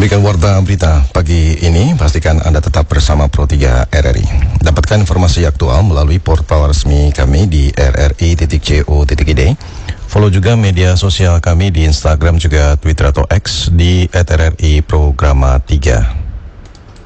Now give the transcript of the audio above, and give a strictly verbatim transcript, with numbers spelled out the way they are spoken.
Demikian warta berita pagi ini, pastikan Anda tetap bersama Pro tiga R R I. Dapatkan informasi aktual melalui portal resmi kami di r r i titik co titik i d. Follow juga media sosial kami di Instagram juga Twitter atau X di at r r i programa tiga.